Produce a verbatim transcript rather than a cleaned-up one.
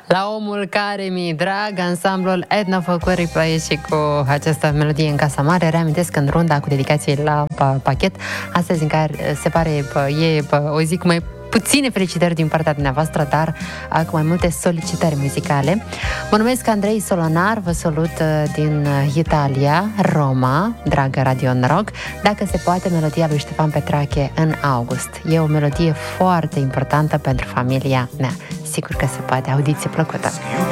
La omul care mi-e drag, ansamblul Edna Făcuri și cu această melodie în Casa Mare. Reamintesc în runda cu dedicație la pachet, astăzi în care se pare e o zi cu mai puține felicitări din partea dumneavoastră, dar cu mai multe solicitări muzicale. Mă numesc Andrei Solonar, vă salut din Italia, Roma, dragă Radio Noroc. Dacă se poate, melodia lui Ștefan Petrache, În august. E o melodie foarte importantă pentru familia mea. Sigur că se poate. Audiție plăcută!